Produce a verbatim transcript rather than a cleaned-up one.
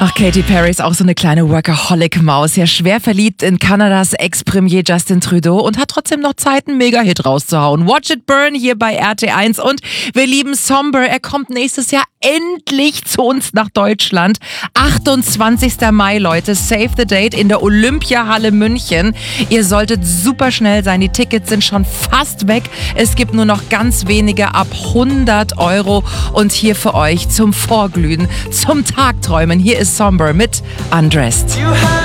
Ach, Katy Perry ist auch so eine kleine Workaholic-Maus. Ja, schwer verliebt in Kanadas Ex-Premier Justin Trudeau und hat trotzdem noch Zeit, einen Mega-Hit rauszuhauen. Watch It Burn hier bei R T eins und wir lieben Somber. Er kommt nächstes Jahr endlich zu uns nach Deutschland. achtundzwanzigster Mai, Leute, save the date in der Olympiahalle München. Ihr solltet super schnell sein. Die Tickets sind schon fast weg. Es gibt nur noch ganz wenige ab hundert Euro. Und hier für euch zum Vorglühen, zum Tagträumen. Hier ist Somber mit Undressed.